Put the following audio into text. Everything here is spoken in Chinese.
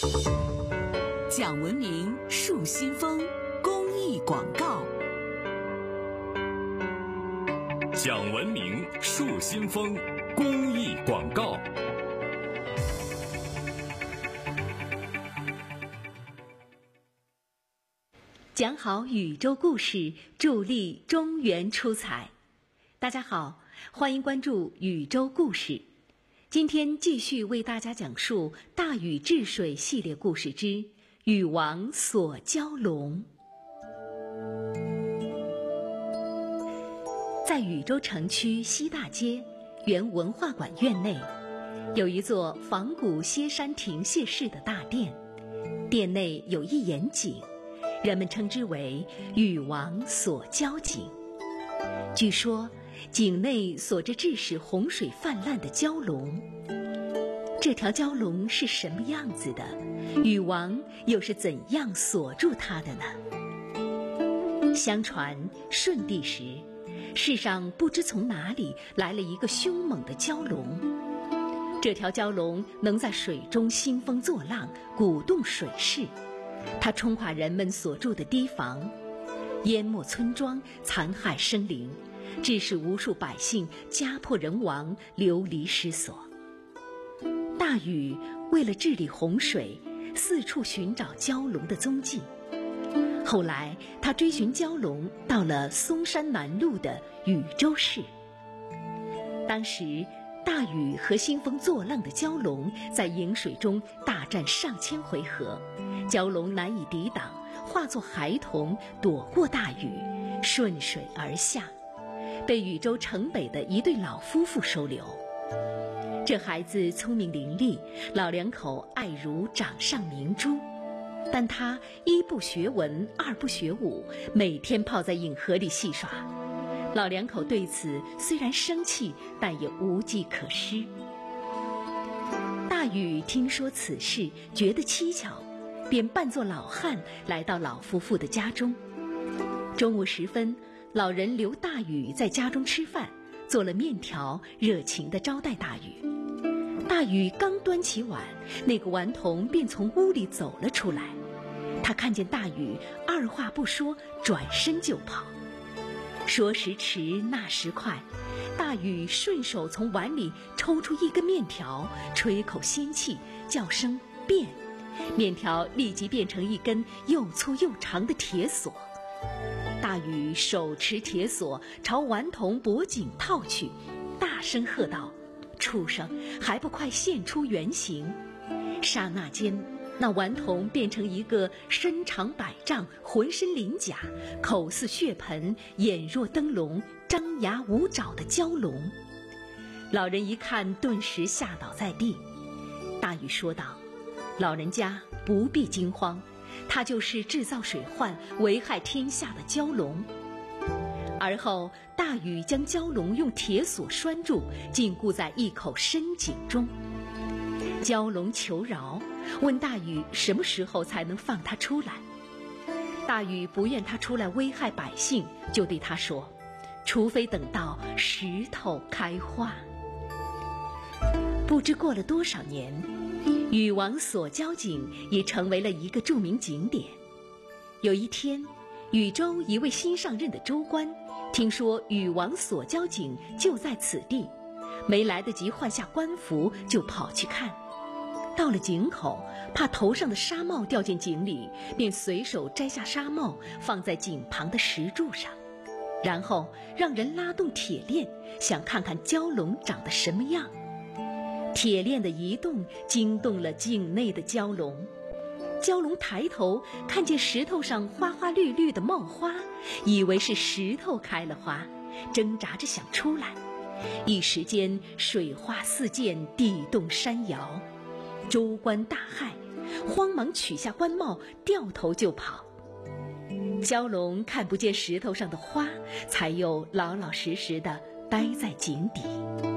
讲文明树新风公益广告。 讲文明树新风公益广告。 讲好宇宙故事，助力中原出彩。大家好，欢迎关注宇宙故事。今天继续为大家讲述大禹治水系列故事之禹王锁蛟龙。在禹州城区西大街原文化馆院内，有一座仿古歇山亭榭式的大殿，殿内有一眼井，人们称之为禹王锁蛟井。据说井内锁着致使洪水泛滥的蛟龙。这条蛟龙是什么样子的？禹王又是怎样锁住它的呢？相传舜帝时，世上不知从哪里来了一个凶猛的蛟龙。这条蛟龙能在水中兴风作浪，鼓动水势。它冲垮人们所住的堤防，淹没村庄，残害生灵，致使无数百姓家破人亡，流离失所。大禹为了治理洪水，四处寻找蛟龙的踪迹。后来他追寻蛟龙到了嵩山南麓的禹州市。当时大禹和兴风作浪的蛟龙在饮水中大战上千回合，蛟龙难以抵挡，化作孩童躲过大禹，顺水而下，被禹州城北的一对老夫妇收留。这孩子聪明伶俐，老两口爱如掌上明珠，但他一不学文，二不学武，每天泡在饮河里戏耍。老两口对此虽然生气，但也无计可施。大禹听说此事，觉得蹊跷，便扮作老汉来到老夫妇的家中。中午时分，老人留大禹在家中吃饭，做了面条，热情地招待大禹。大禹刚端起碗，那个顽童便从屋里走了出来。他看见大禹，二话不说，转身就跑。说时迟，那时快，大禹顺手从碗里抽出一根面条，吹口仙气，叫声变，面条立即变成一根又粗又长的铁锁。大禹手持铁锁朝顽童脖颈套去，大声喝道：“畜生，还不快现出原形！”刹那间，那顽童变成一个身长100丈，浑身鳞甲，口似血盆，眼若灯笼，张牙舞爪的蛟龙。老人一看，顿时吓倒在地。大禹说道：“老人家不必惊慌，他就是制造水患，危害天下的蛟龙。”而后大禹将蛟龙用铁锁拴住，禁锢在一口深井中。蛟龙求饶，问大禹什么时候才能放他出来。大禹不愿他出来危害百姓，就对他说：“除非等到石头开花。”不知过了多少年，禹王锁蛟井也成为了一个著名景点。有一天，禹州一位新上任的州官听说禹王锁蛟井就在此地，没来得及换下官服，就跑去看。到了井口，怕头上的纱帽掉进井里，便随手摘下纱帽放在井旁的石柱上，然后让人拉动铁链，想看看蛟龙长得什么样。铁链的移动惊动了井内的蛟龙。蛟龙抬头看见石头上花花绿绿的冒花，以为是石头开了花，挣扎着想出来。一时间水花四溅，地动山摇。州官大骇，慌忙取下官帽，掉头就跑。蛟龙看不见石头上的花，才又老老实实地待在井底。